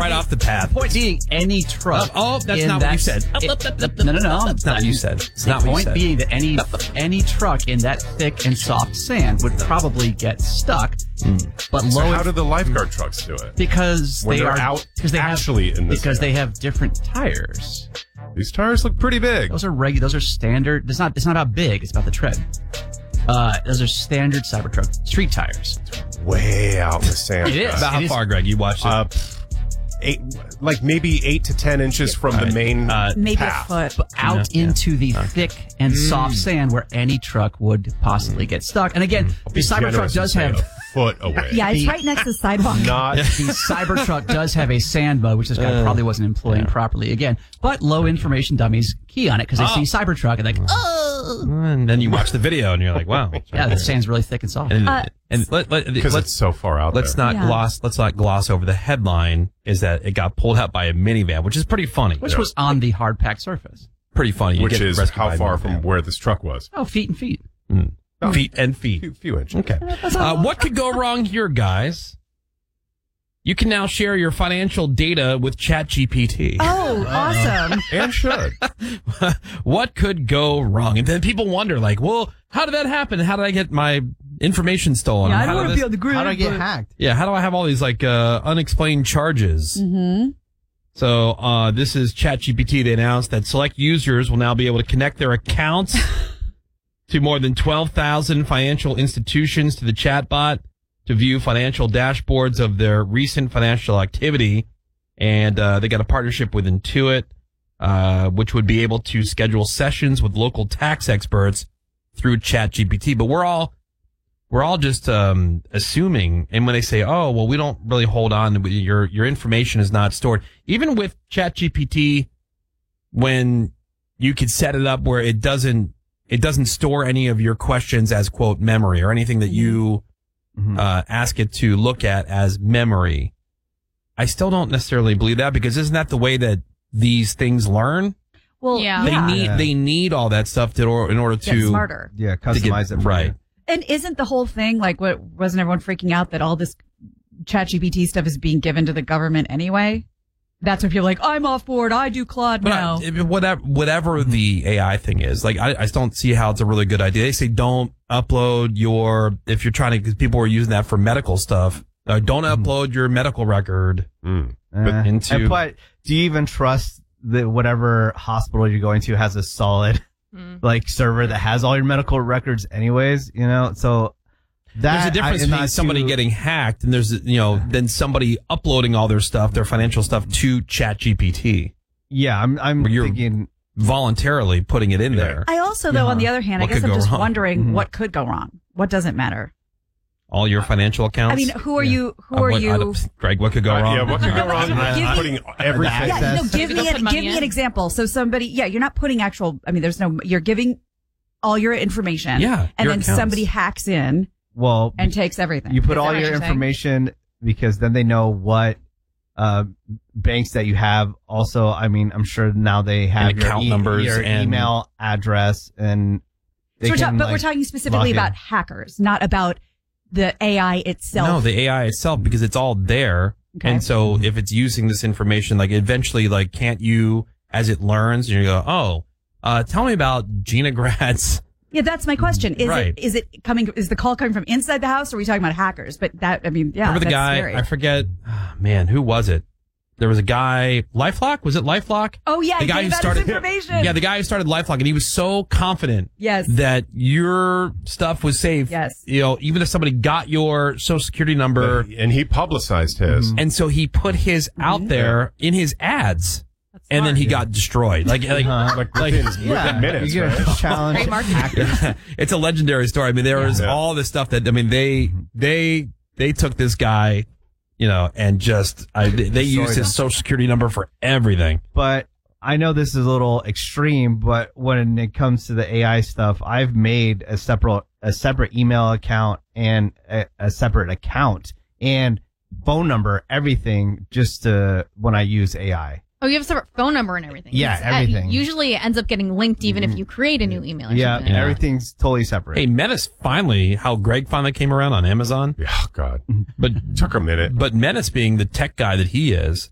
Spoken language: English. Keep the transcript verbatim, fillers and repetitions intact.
right off the path. The point being, any truck. Oh, oh that's in not that, what you said. It, no, no, no. That's not what you said. It's the not what you point said. being that any any truck in that thick and soft sand would probably get stuck. Mm. But so low. How do the lifeguard trucks do it? Because when they they're are out because they actually have, in the because sand. they have different tires. These tires look pretty big. Those are regular. Those are standard. It's not. It's not about big. It's about the tread. Uh, those are standard Cybertruck street tires. Way out in the sand. It is. About how It far, is. Greg? You watched it? Uh, eight, like maybe eight to ten inches from right. the main Uh, Maybe path. a foot. But out Yeah. into the Okay. thick and soft sand where any truck would possibly get stuck. And again, the Be Cybertruck generous does and say have a foot away. Yeah, it's The- right next to the sidewalk. Not the Cybertruck does have a sand mode, which this guy probably wasn't employing properly again. But low information dummies key on it because they Oh. see Cybertruck and like, oh, and then you watch the video and you're like, wow. yeah, the sand's really thick and soft. And, Uh, and let, let, because let's it's so far out let's there. not Yeah. gloss let's not gloss over the headline is that it got pulled out by a minivan, which is pretty funny. Which was on the hard packed surface. pretty funny. You Which get is rescued by how a far minivan. from where this truck was. Oh, feet and feet. Mm. Oh. Feet and A feet. few, few inches. Okay. Uh, what could go wrong here, guys? You can now share your financial data with ChatGPT. Oh, awesome. And should. What could go wrong? And then people wonder, like, well, how did that happen? How did I get my information stolen? Yeah, I How don't did want to this- be on the grid. How do I get but- hacked? Yeah, how do I have all these like uh, unexplained charges? Mm-hmm. So uh, this is ChatGPT. They announced that select users will now be able to connect their accounts to more than twelve thousand financial institutions to the chatbot to view financial dashboards of their recent financial activity. And uh, they got a partnership with Intuit, uh, which would be able to schedule sessions with local tax experts through ChatGPT. But we're all we're all just um, assuming. And when they say, "Oh, well, we don't really hold on, your your information is not stored," even with ChatGPT, when you could set it up where it doesn't it doesn't store any of your questions as quote memory or anything that you Mhm. uh, ask it to look at as memory. I still don't necessarily believe that because isn't that the way that these things learn? Well, Yeah. They yeah. need Yeah. they need all that stuff to, or, in order Get to smarter. Yeah, to get- customize it for right. you. And isn't the whole thing like what wasn't everyone freaking out that all this ChatGPT stuff is being given to the government anyway? That's when people are like, I'm off board. I do Claude But now. I, whatever whatever the A I thing is, like I, I just don't see how it's a really good idea. They say don't upload your if you're trying to because people are using that for medical stuff. Uh, don't Mhm. upload your medical record. Mm. Uh, into- and, but do you even trust that whatever hospital you're going to has a solid Mm. like server that has all your medical records anyways? You know, so that There's a difference I, am between not somebody too- getting hacked and there's you know then somebody uploading all their stuff, their financial stuff to ChatGPT, Yeah, I'm I'm Where you're- thinking. voluntarily putting it in Yeah. there. I also, though, Yeah. on the other hand, What I guess could I'm go just wrong? wondering Mhm. what could go wrong. What doesn't matter? All your financial accounts. I mean, who are Yeah. you? Who Uh, are what- I you? don't- Greg, what could go Uh, wrong? yeah, what could go wrong? Give me- Putting everything. Yeah, Yeah, no, Access. give Maybe me they'll an, put money give me in. an example. So somebody, yeah, you're not putting actual. I mean, there's no. You're giving all your information. Yeah, and your then accounts. somebody hacks in Well, and takes everything. you put Is that all what your you're saying? information because then they know what uh, banks that you have. Also, I mean, I'm sure now they have And your, account e- numbers your and- email address, and they So we're ta- can, but we're like, talking log specifically in. about hackers, not about the A I itself. No, the A I itself, because it's all there. Okay. And so if it's using this information, like eventually, like, can't you, as it learns, you go, oh, uh, tell me about Gina Grad's. Yeah, that's my question. Is Right. it is it coming? Is the call coming from inside the house, or are we talking about hackers? But that, I mean, yeah, Remember the that's guy? scary. I forget. ah, man, who was it? There was a guy, LifeLock? Was it LifeLock? oh yeah, the he guy gave who out started, his information. yeah, the guy who started LifeLock, and he was so confident yes, that your stuff was safe. Yes. You know, even if somebody got your social security number, And he publicized his. and so he put his out there in his ads, and then he got destroyed. Like, like, Uh-huh. Like like within Yeah, minutes, you get right? a challenge. Great marketing. hackers. it's a legendary story. I mean, there was Yeah. all this stuff that I mean, they they they took this guy, you know, and just I, they, they used Destroyed him. his social security number for everything. But I know this is a little extreme, but when it comes to the A I stuff, I've made a separate a separate email account and a, a separate account and phone number, everything, just to when I use A I. Oh, you have a separate phone number and everything. Yeah, It's, uh, everything. usually it ends up getting linked even if you create a new email or Yeah, something. everything's totally separate. Hey, Menace finally, how Greg finally came around on Amazon, Yeah, oh, God. but Took a minute. but Menace being the tech guy that he is,